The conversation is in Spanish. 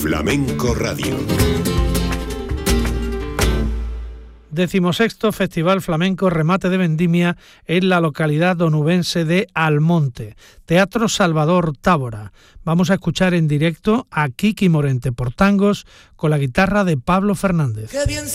Flamenco Radio. 16º Festival Flamenco Remate de Vendimia en la localidad onubense de Almonte. Teatro Salvador Tábora. Vamos a escuchar en directo a Kiki Morente por tangos con la guitarra de Pablo Fernández.